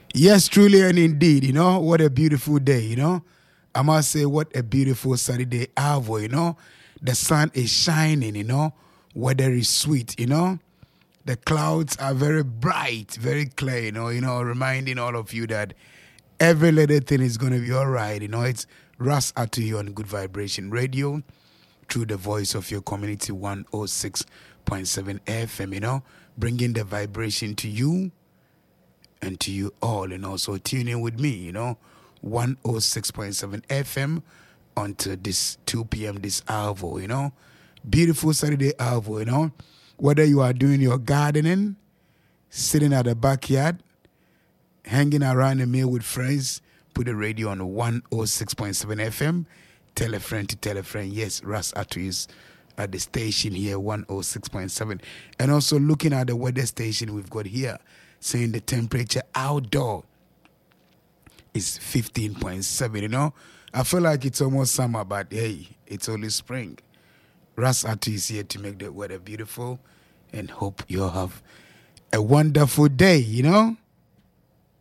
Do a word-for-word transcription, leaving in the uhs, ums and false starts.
Yes, truly and indeed, you know, what a beautiful day, you know. I must say, what a beautiful Saturday hour, you know. The sun is shining, you know. Weather is sweet, you know. The clouds are very bright, very clear, you know, you know, reminding all of you that every little thing is going to be all right, you know. It's Ras Atu you on Good Vibration Radio through the voice of your community one oh six point seven F M, you know, bringing the vibration to you and to you all, and also tune in with me, you know, one oh six point seven F M until this two p.m. this hour, you know. Beautiful Saturday hour, you know. Whether you are doing your gardening, sitting at the backyard, hanging around a meal with friends, put the radio on one oh six point seven F M. Tell a friend to tell a friend. Yes, Ras Atu is at the station here, one oh six point seven. And also looking at the weather station we've got here, saying the temperature outdoor is fifteen point seven, you know. I feel like it's almost summer, but hey, it's only spring. Ras Atu is here to make the weather beautiful and hope you'll have a wonderful day, you know.